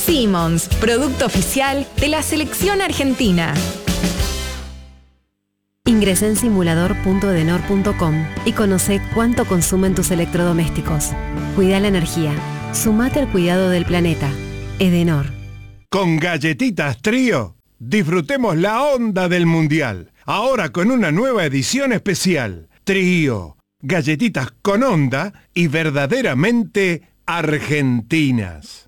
Siemens, producto oficial de la selección argentina. Ingresa en simulador.edenor.com y conoce cuánto consumen tus electrodomésticos. Cuida la energía. Sumate al cuidado del planeta. Edenor. Con Galletitas Trío, disfrutemos la onda del Mundial. Ahora con una nueva edición especial. Trío, galletitas con onda y verdaderamente argentinas.